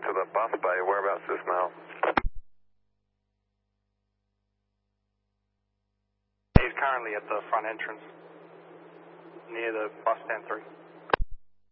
to the bus bay. Whereabouts is now? He's currently at the front entrance, near the bus stand 3.